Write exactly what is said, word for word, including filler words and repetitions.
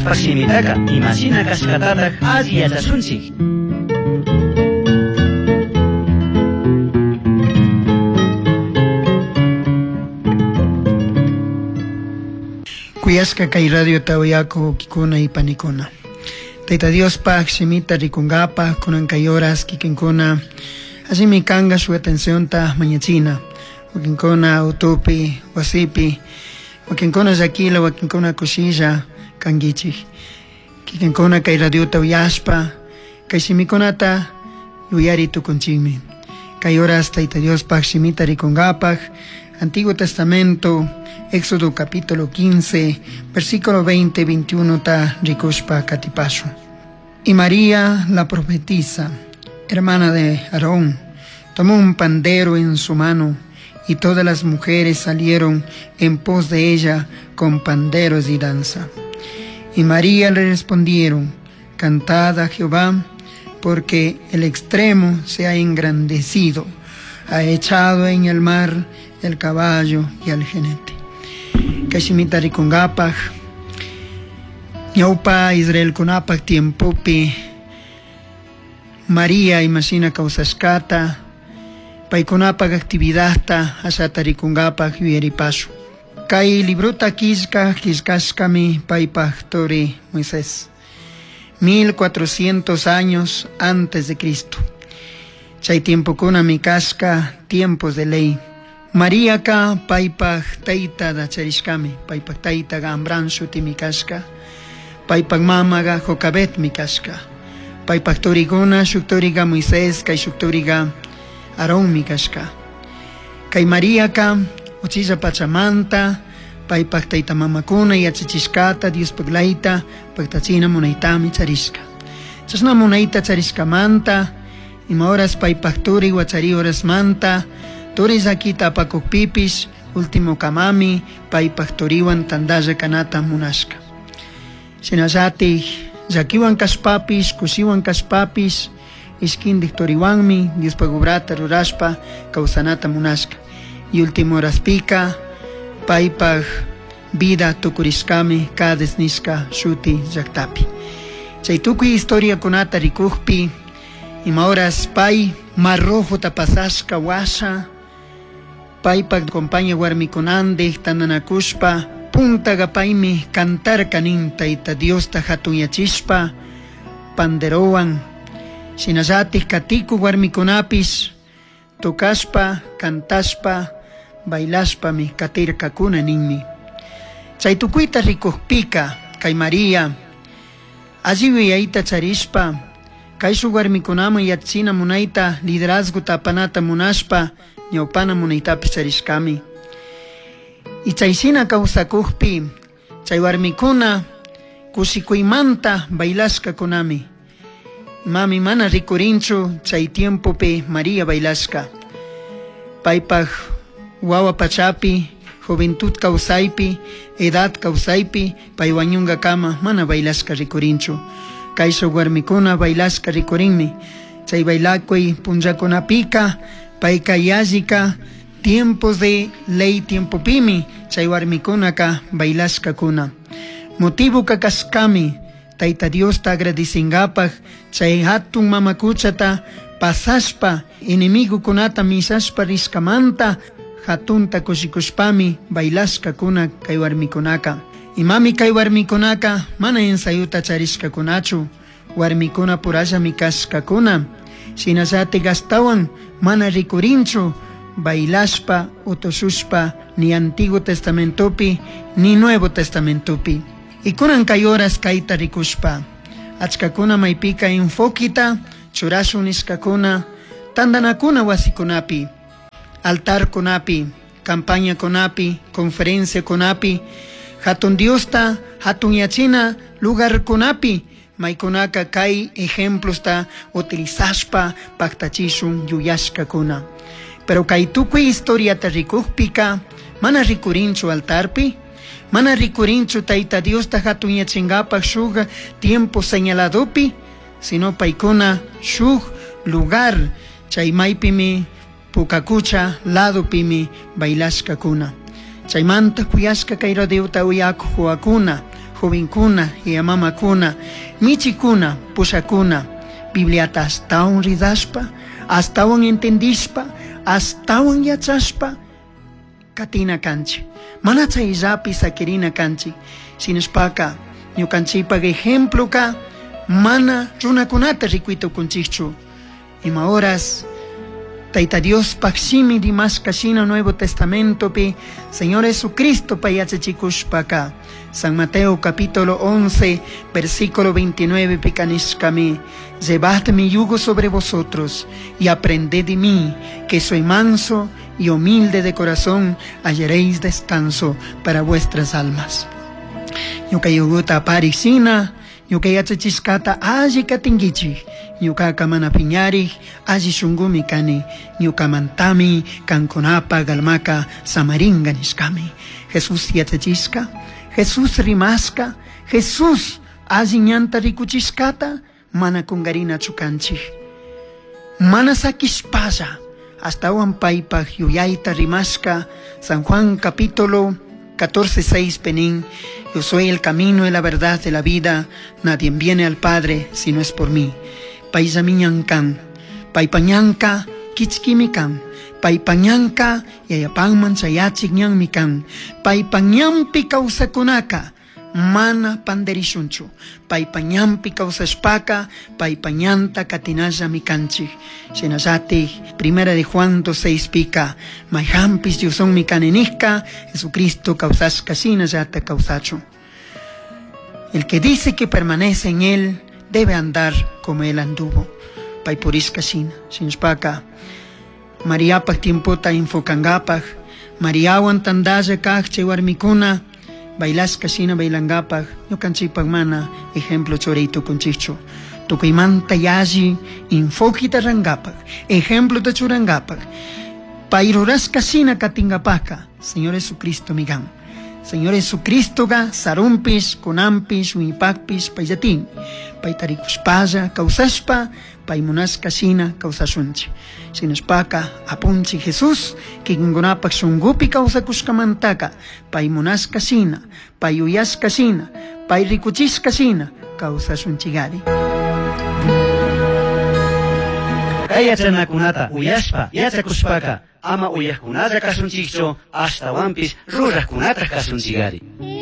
Diospa simitaka imashina kashkatataq alli yachasunchik. Kuyasqa kay radio tawayaku kikuna y panikuna. Tayta Diospa simita rikungapa kunan kay horas kikinkuna asimi kanga su atención ta mañachina. Wakinkuna utupi, wasipi, wakinkuna zakila, wakinkuna kusilla kangichi. Kikinkuna kay radio tawayaspa kay simikunata yuyari tukunchimi. Kay horas Tayta Diospa simita rikungapa Antiguo Testamento, Éxodo capítulo quince, versículo veinte, veintiuno ta rikushpa katipaso. Y María, la profetisa, hermana de Aarón, tomó un pandero en su mano, y todas las mujeres salieron en pos de ella con panderos y danza. Y María le respondieron: Cantad a Jehová, porque el extremo se ha engrandecido, ha echado en el mar el caballo y al jinete. Kashimita rikungapaj, ñawpa Israel kunapaj tiempopi, María imashina kawsashkata, paykunapaj actividadta asata rikungapaj yuyaripasu. Kay libruta kishka kishkashkami paypaj tori Moisés, mil cuatrocientos años antes de Cristo. Chay tiempo kuna mi kashka tiempos de ley. María ka paypaj tayta da charishkami, paypaj tayta ga Amram shuti mi kashka, paypaj mama ga Jocabet mi kashka, paypaj toriguna shuktoriga Moisés kay shuktoriga Aarón mi kashka. Kay María ka uchilla pachamanta, paypaj tayta mamakuna yachichishkata Dios paglaita, pagtachina munaitami charishka. Chasna munaita charishkamanta, ima horas paypaj turi wachari horas manta, Turis aquí tapakukpipis, último kamami, paypaj turiwan tandaya kanata munashka. Sinasati, yakiwan kaspapis, kusiwan kaspapis, iskindik toriwanmi, dispagubrata rurashpa, kausanata munashka. Y último raspika, paypaj vida tukuriskami, kadesniska, shuti, yaktapi. Chay tukui historia kunata rikukpi, ima horas pay, mar rojo tapasashka washa, paypaj compañía warmikunande tananakushpa punta gapaymi cantar kanin Tayta Diosta hatuyachishpa panderowan shinallati katiku warmikunapis tokashpa cantashpa bailashpami katirkakuna ninmi. Chay tukuyta rikukpika kay María alli wiyayta charishpa kaysu warmikunaman yachina munayta liderazgo tapanata munashpa ñawpana munaytapis charishkami. Y chayshina kawsakukpi chay warmikuna kusikuymanta bailashka kunami. Mami mana rikurinchu chay tiempopi María bailashka. Paypaj wawa pachapi, juventud kawsaypi, edad kawsaypi, pay wañunga kama mana bailashka rikurinchu. Kayso warmikuna bailashka rikurinmi. Chay bailakuy punllakunapika payka yallika tiempos de ley tiempo pimi chay warmikunaka bailashka kuna. Motivo kakaskami Tayta Diosta agradecingapaj chay hatun mamakuchata pasashpa enemigo kunata misashpa riskamanta hatunta kushikushpami bailashka kuna kay warmikunaka. Imami kay warmikunaka mana ensayuta charishka kunachu, warmikuna puralla mikashka kuna. Sinasati gastawan mana rikurinchu bailashpa utosushpa ni Antiguo Testamentopi ni Nuevo Testamentopi. Y kunan kay horas kayta rikushpa achkakuna maypika infokita churashun iskakuna tandanakuna wasikunapi, altar kunapi, campaña kunapi, conferencia kunapi, hatun Diosta hatun yachina lugar kunapi maykunaka kay ejemplos ta utilizashpa paktachishun yuyashka kuna. Pero kay tukuy historia ta rikukpika mana rikurinchu altarpi, mana rikurinchu Tayta Diosta hatun yachingapaj shuk tiempo señaladopi, sino paykuna shuk lugar chay maypimi pukakucha ladopimi bailashka kuna. Chaymanta kuyashka kay radio tawiyaku huakuna, jovenkuna, yamamakuna, michikuna, pushakuna, Bibliata astawan ridashpa, astawan entendishpa, astawan yachashpa, katina kanchi. Mana chayllapi sakirina kanchi. Sinashpaka, ñukanchipag ejemplo ka, mana runakunata rikuito kunchichu. Ima horas, Taita Dios paksimi dimas kashina Nuevo Testamento pi, Señor Jesucristo pa yachachikushpaka. San Mateo capítulo once, versículo veintinueve picanishkami. Llevad mi yugo sobre vosotros y aprended de mí, que soy manso y humilde de corazón, hallaréis descanso para vuestras almas. Ñuka yuguta parisina, ñuka yachachiscata alli katingichi, ñuka kamana piñari, alli shungumi kani, ñuka mantami, kankunapa galmaka, samaringa nishkami. Jesús yachachisca, Jesús rimasca, Jesús alli ñanta rikuchiscata, mana kungarina chukanchi. Mana sakishpaya, hasta wampaipa yuyaita rimasca, San Juan capítulo catorce seis penin. Yo soy el camino y la verdad de la vida, nadie viene al Padre si no es por mí. Paisamiñankan, paipañanka, kichkimikan, paipañanka, yayapan manchayachik ñanmikan, paipañampi kausakunaka, mana panderishunchu, paipañampi kausashpaka, paipañanta katinaya mikanchik. Shenayati, primera de Juan dos seis pica, maihampis diuson mikanenihka, Jesucristo kausashka shinayata kausachu. El que dice que permanece en él, debe andar como él anduvo. Paipurishka shina, shinshpaka, Mariapak tiempota infokangapaj, Mariawan tandaya kaj chewarmikuna, bailaska shina bailangapaj, ñukanchipaj mana ejemplo choreito kunchichu. Tukuymanta yaji infokita rangapaj, ejemplo de churangapaj, pairuraska shina katingapaka, Señor Jesucristo migan. Señor Jesucristo ga sarumpis, kunampis, uipakpis, paiyatin, paitarikuspaya, kausashpa, paimunaska shina, kausashunchi. Sinashpaka, apunchi Jesús, kikingunapak sungupi kausakushkamantaka, paimunaska shina, payuyaska shina, pairikuchiska shina, kausashunchigari. Kayachanakunata uyashpa, yachakushpaka, ama uyahkunata kasunchikcho, hasta wampis rurahkunata kasunchigari.